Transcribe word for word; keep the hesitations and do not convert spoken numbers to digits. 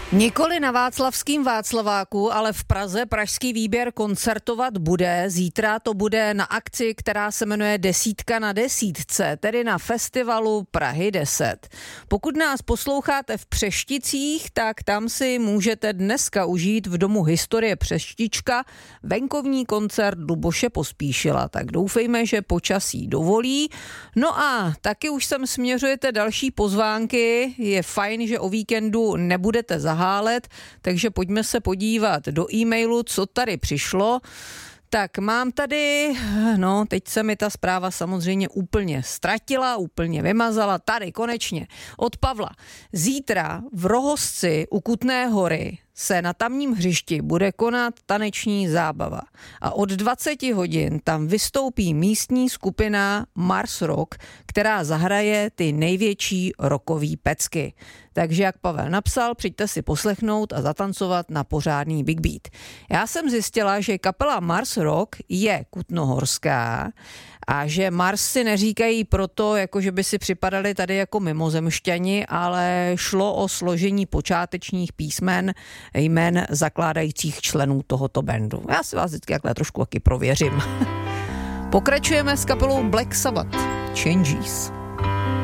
Nikoli na Václavském Václaváku, ale v Praze pražský výběr koncertovat bude. Zítra to bude na akci, která se jmenuje Desítka na desítce, tedy na festivalu Prahy deset. Pokud nás posloucháte v Přešticích, tak tam si můžete dneska užít v Domu historie Přeštička venkovní koncert Luboše Pospíšila. Tak doufejme, že počasí dovolí. No a taky už sem směřujete další pozvánky. Je fajn, že o víkendu nebudete zahálet. Hálet, takže pojďme se podívat do e-mailu, co tady přišlo. Tak mám tady, no teď se mi ta zpráva samozřejmě úplně ztratila, úplně vymazala, tady konečně od Pavla. Zítra v Rohosci u Kutné Hory se na tamním hřišti bude konat taneční zábava a od dvacet hodin tam vystoupí místní skupina Mars Rock, která zahraje ty největší rockový pecky. Takže jak Pavel napsal, přijďte si poslechnout a zatancovat na pořádný Big Beat. Já jsem zjistila, že kapela Mars Rock je kutnohorská a že Mars si neříkají proto, jako že by si připadali tady jako mimozemšťani, ale šlo o složení počátečních písmen jmén zakládajících členů tohoto bandu. Já si vás vždycky takhle trošku taky prověřím. Pokračujeme s kapelou Black Sabbath. Changes.